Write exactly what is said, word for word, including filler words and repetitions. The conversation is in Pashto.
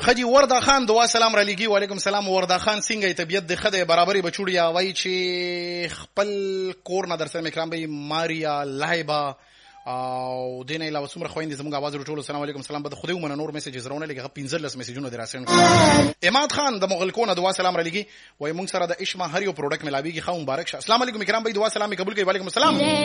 خجی وردا خان دعا سلام را لګي. وعلیکم السلام وردا خان څنګه طبيعت د خدای برابرۍ بچوړیا وای چې خپل کور نه درسره مکرام به ماریا لایبا او دینه علاوه څومره خويندې زموږ आवाज ورټول. السلام علیکم سلام بده خدای ومنه نور میسیجز راونه لګه پنځلس میسیجونه دراسن. اماد خان د مغل کونه دعا سلام را لګي وای مونږ سره د اشما هر یو پروډکټ ملاویږي. خو مبارک شه. السلام علیکم کرام بھائی دعا سلام قبول کړئ. وعلیکم السلام.